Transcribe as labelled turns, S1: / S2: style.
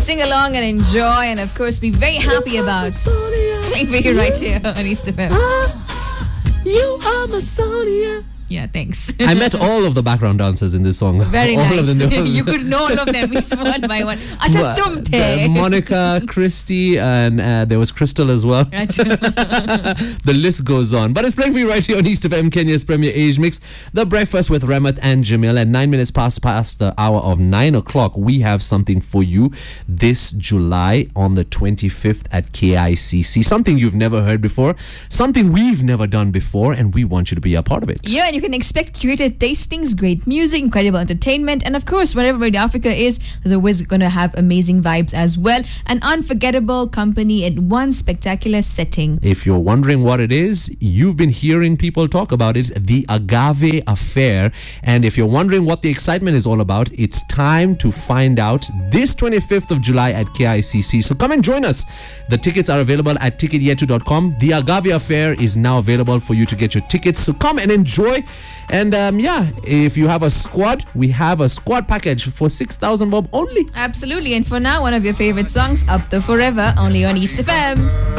S1: sing along and enjoy, and of course, be very happy about playing for you right here on East FM.
S2: You are my Sonia.
S1: Yeah, thanks.
S2: I met all of the background dancers in this song.
S1: Very
S2: all
S1: nice.
S2: Of them.
S1: You could know all of them, each one by one. Acha, tum the.
S2: Monica, Christy, and there was Crystal as well. The list goes on. But it's playing for you right here on East FM, Kenya's premier age mix. The Breakfast with Ramat and Jamil. At 9 minutes past the hour of 9 o'clock, we have something for you this July on the 25th at KICC. Something you've never heard before, something we've never done before, and we want you to be a part of it.
S1: Yeah, and you can expect curated tastings, great music, incredible entertainment, and of course, wherever Radio Africa is, there's always going to have amazing vibes as well. An unforgettable company in one spectacular setting.
S2: If you're wondering what it is, you've been hearing people talk about it, the Agave Affair. And if you're wondering what the excitement is all about, it's time to find out this 25th of July at KICC. So come and join us. The tickets are available at ticketyetu.com. The Agave Affair is now available for you to get your tickets. So come and enjoy. And if you have a squad, we have a squad package for 6,000 bob only.
S1: Absolutely. And for now, one of your favorite songs, Up the Forever, only on East FM.